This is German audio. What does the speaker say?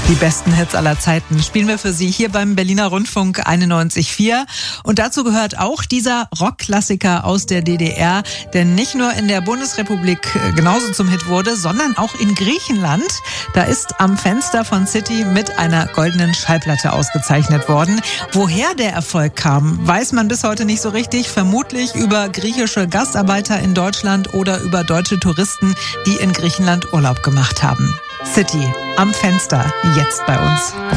Die besten Hits aller Zeiten spielen wir für Sie hier beim Berliner Rundfunk 91.4. Und dazu gehört auch dieser Rockklassiker aus der DDR, der nicht nur in der Bundesrepublik genauso zum Hit wurde, sondern auch in Griechenland. Da ist Am Fenster von City mit einer goldenen Schallplatte ausgezeichnet worden. Woher der Erfolg kam, weiß man bis heute nicht so richtig. Vermutlich über griechische Gastarbeiter in Deutschland oder über deutsche Touristen, die in Griechenland Urlaub gemacht haben. City, Am Fenster, jetzt bei uns.